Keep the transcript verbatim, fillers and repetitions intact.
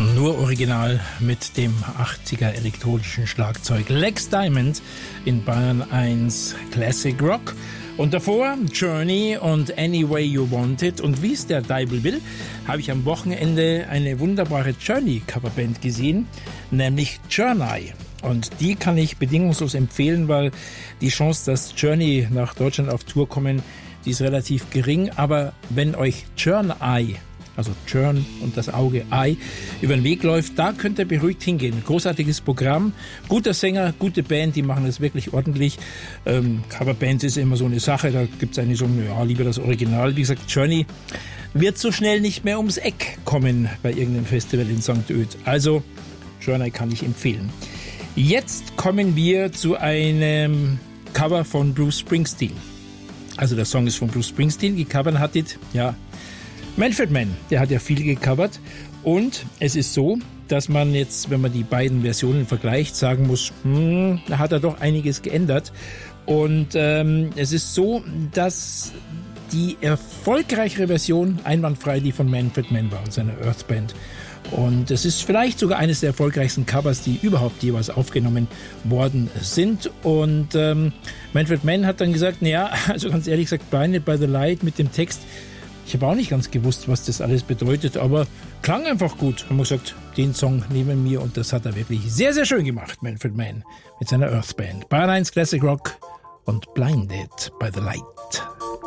Nur original mit dem achtziger elektronischen Schlagzeug Lex Diamond in Bayern eins Classic Rock. Und davor Journey und Any Way You Want It. Und wie es der Deibel will, habe ich am Wochenende eine wunderbare Journey-Coverband gesehen, nämlich Journey. Und die kann ich bedingungslos empfehlen, weil die Chance, dass Journey nach Deutschland auf Tour kommen, die ist relativ gering. Aber wenn euch Journey, also Journ und das Auge Eye, über den Weg läuft, da könnt ihr beruhigt hingehen. Großartiges Programm, guter Sänger, gute Band, die machen das wirklich ordentlich. Ähm, Coverbands ist immer so eine Sache, da gibt es eine so, ja, lieber das Original. Wie gesagt, Journey wird so schnell nicht mehr ums Eck kommen bei irgendeinem Festival in Sankt Öd. Also, Journey kann ich empfehlen. Jetzt kommen wir zu einem Cover von Bruce Springsteen. Also der Song ist von Bruce Springsteen, gecovert hat it, ja, Manfred Mann, der hat ja viel gecovert und es ist so, dass man jetzt, wenn man die beiden Versionen vergleicht, sagen muss, hm, da hat er doch einiges geändert und ähm, es ist so, dass die erfolgreichere Version einwandfrei die von Manfred Mann war und seiner Earth Band. Und es ist vielleicht sogar eines der erfolgreichsten Covers, die überhaupt jeweils aufgenommen worden sind. Und ähm, Manfred Mann hat dann gesagt, naja, also ganz ehrlich gesagt, Blinded by the Light mit dem Text, ich habe auch nicht ganz gewusst, was das alles bedeutet, aber klang einfach gut. Haben wir gesagt, den Song nehmen wir und das hat er wirklich sehr, sehr schön gemacht, Manfred Mann, mit seiner Earth Band. Bayern eins Classic Rock und Blinded by the Light.